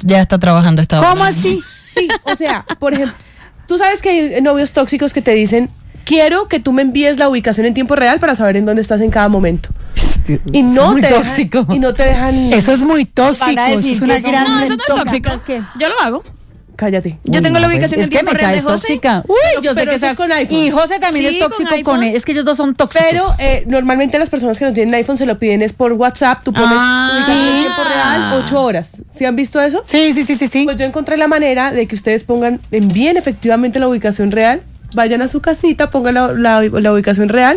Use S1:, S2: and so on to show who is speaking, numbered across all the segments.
S1: ya está trabajando esta hora.
S2: ¿Cómo así?
S3: Sí, o sea, por ejemplo, tú sabes que hay novios tóxicos que te dicen, quiero que tú me envíes la ubicación en tiempo real para saber en dónde estás en cada momento. Y no te dejan, y no te dejan.
S2: Eso es muy tóxico. Eso es una gran
S1: No, eso no es tóxico. Yo lo hago.
S3: Cállate.
S1: Yo tengo la ubicación en tiempo real de José.
S4: Tóxica. Uy, yo sé
S3: pero
S4: que
S3: eso es con iPhone.
S4: Y José también
S1: Sí,
S4: es tóxico
S1: con iPhone.
S4: es que ellos dos son tóxicos.
S3: Pero normalmente las personas que no tienen iPhone se lo piden es por WhatsApp. Tú pones ubicación en tiempo real 8 horas. ¿Sí han visto eso?
S2: Sí.
S3: Pues yo encontré la manera de que ustedes envíen efectivamente la ubicación real, vayan a su casita, pongan la ubicación real,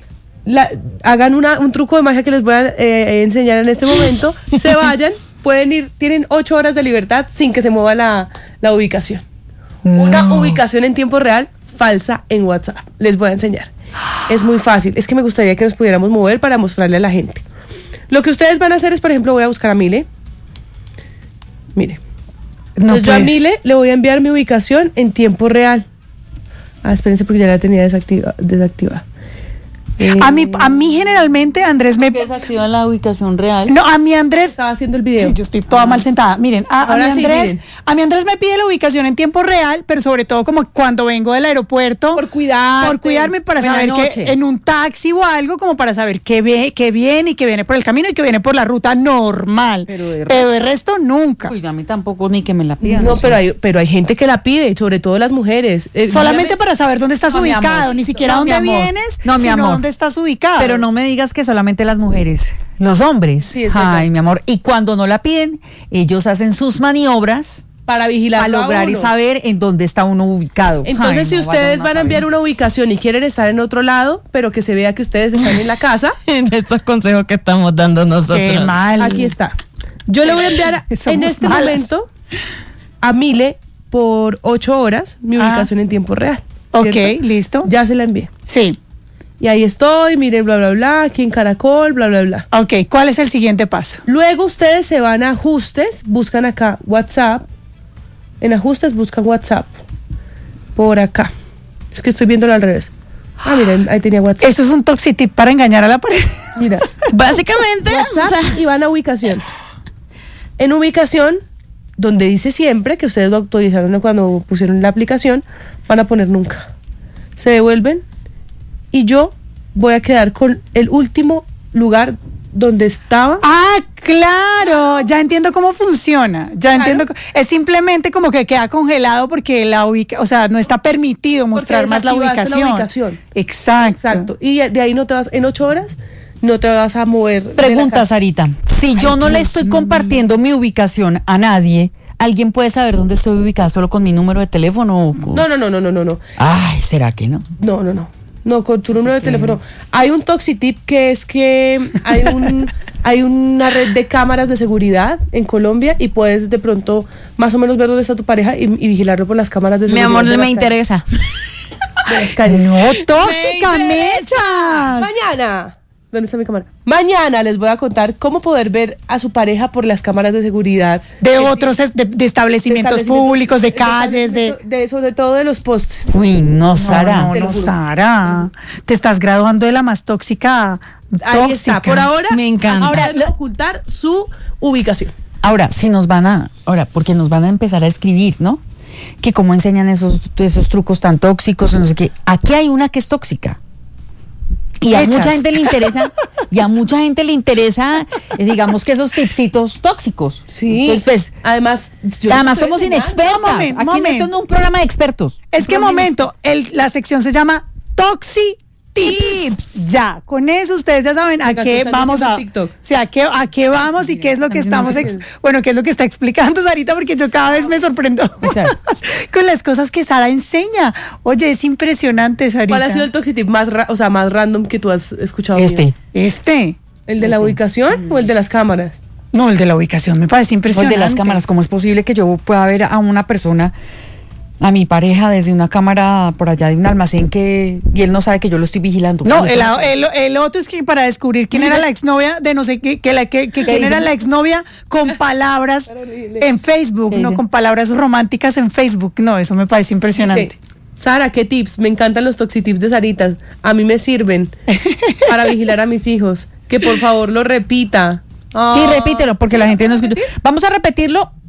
S3: hagan un truco de magia que les voy a enseñar en este momento, se vayan, pueden ir, tienen 8 horas de libertad sin que se mueva la ubicación. Una ubicación en tiempo real falsa en WhatsApp. Les voy a enseñar. Es muy fácil. Es que me gustaría que nos pudiéramos mover para mostrarle a la gente. Lo que ustedes van a hacer es, por ejemplo, voy a buscar a Mile. Mire. Entonces yo a Mile le voy a enviar mi ubicación en tiempo real. Espérense porque ya la tenía desactivada.
S2: A mí generalmente Andrés me
S4: desactiva la ubicación real.
S2: No, a mí Andrés
S3: estaba haciendo el video.
S2: Yo estoy toda mal sentada. Miren, a mí Andrés me pide la ubicación en tiempo real, pero sobre todo como cuando vengo del aeropuerto
S3: por cuidarme
S2: para saber que en un taxi o algo, como para saber que viene y que viene por el camino y que viene por la ruta normal. Pero de resto nunca.
S4: Uy, a mí tampoco ni que me la pidan.
S3: No, pero hay gente que la pide, sobre todo las mujeres.
S2: Solamente para saber dónde estás ubicado, ni siquiera dónde vienes, sino dónde estás ubicado.
S4: Pero no me digas que solamente las mujeres, los hombres.
S3: Sí, es
S4: ay, mi amor. Y cuando no la piden, ellos hacen sus maniobras
S3: para vigilar,
S4: para lograr y saber en dónde está uno ubicado.
S3: Entonces, si ustedes van a enviar una ubicación y quieren estar en otro lado, pero que se vea que ustedes están en la casa,
S1: en estos consejos que estamos dando nosotros.
S2: Qué mal.
S3: Aquí está. Yo le voy a enviar en este momento a Mile por 8 horas mi ubicación en tiempo real.
S2: ¿Cierto? Ok, listo.
S3: Ya se la envié.
S2: Sí.
S3: Y ahí estoy, mire, bla, bla, bla, aquí en Caracol, bla, bla, bla.
S2: Ok, ¿cuál es el siguiente paso?
S3: Luego ustedes se van a ajustes, buscan acá WhatsApp. En ajustes buscan WhatsApp. Por acá. Es que estoy viéndolo al revés. Miren, ahí tenía WhatsApp.
S2: Eso es un toxitip para engañar a la pareja.
S3: Mira.
S1: Básicamente,
S3: WhatsApp y van a ubicación. En ubicación, donde dice siempre que ustedes lo autorizaron cuando pusieron la aplicación, van a poner nunca. Se devuelven. Y yo voy a quedar con el último lugar donde estaba.
S2: Ah, claro, ya entiendo cómo funciona. Entiendo. Es simplemente como que queda congelado porque no está permitido mostrar más la ubicación. Exacto.
S3: Y de ahí no te vas, en 8 horas, no te vas a mover.
S4: Pregunta, Sarita. Si yo no le estoy compartiendo mi ubicación a nadie, ¿alguien puede saber dónde estoy ubicada solo con mi número de teléfono?
S3: No.
S4: Ay, ¿será que no?
S3: No, con tu número de teléfono. Hay un toxitip que es que hay una red de cámaras de seguridad en Colombia y puedes de pronto más o menos ver dónde está tu pareja y vigilarlo por las cámaras de seguridad.
S1: Mi amor, me interesa.
S2: No, tóxica, Mecha.
S3: Mañana. ¿Dónde está mi cámara? Mañana les voy a contar cómo poder ver a su pareja por las cámaras de seguridad.
S2: De otros, de establecimientos públicos, de calles,
S3: sobre todo de los postes.
S4: Uy, no, Sara.
S2: No, Sara. Te estás graduando de la más tóxica.
S3: Ahí está. Por ahora,
S1: me encanta.
S3: Ahora ocultar su ubicación.
S4: Ahora, porque nos van a empezar a escribir, ¿no? Que cómo enseñan esos trucos tan tóxicos, no sé qué. Aquí hay una que es tóxica. Y a mucha gente le interesa, digamos que esos tipsitos tóxicos.
S3: Sí.
S4: Entonces, pues,
S3: además
S4: somos inexpertos. Aquí no es un programa de expertos.
S2: Es que la sección se llama Toxi Tips. Ya, con eso ustedes ya saben a qué vamos a qué vamos y qué es lo que estamos qué es lo que está explicando Sarita, porque yo cada vez me sorprendo con las cosas que Sara enseña. Oye, es impresionante, Sarita.
S3: ¿Cuál ha sido el toxitip más random que tú has escuchado? ¿El de la ubicación o el de las cámaras?
S2: No, el de la ubicación me parece impresionante.
S4: El de las cámaras, ¿cómo es posible que yo pueda ver a una persona, a mi pareja, desde una cámara por allá de un almacén y él no sabe que yo lo estoy vigilando?
S2: No, el otro es que para descubrir quién era la exnovia de no sé qué, quién era la exnovia con palabras en Facebook, no con palabras románticas en Facebook. No, eso me parece impresionante.
S3: Sí. Sara, ¿qué tips? Me encantan los toxitips de Sarita. A mí me sirven para vigilar a mis hijos. Que por favor lo repita.
S4: Sí, repítelo, porque la gente no escucha. Vamos a repetirlo